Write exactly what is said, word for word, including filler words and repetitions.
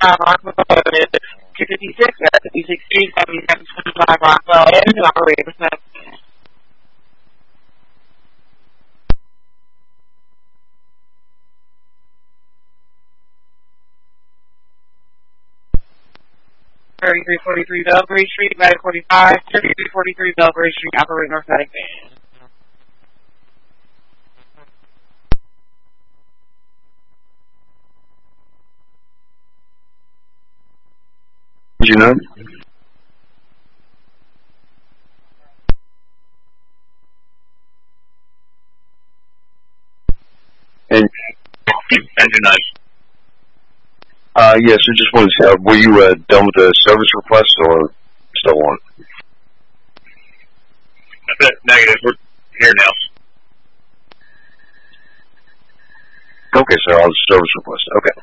twenty-five Rockwell Road, two fifty-six at fifty-six Street, seventy-seven twenty-five Rockwell, and operator reception. thirty-three forty-three Belgrade Street, Medic forty-five, thirty-three forty-three Belgrade Street, operator North Medic van. Do you know? And Engine nine. Uh, yes, I just wanted to say, uh, were you uh, done with the service request or still on? Negative. We're here now. Okay, sir. I'll service request. Okay.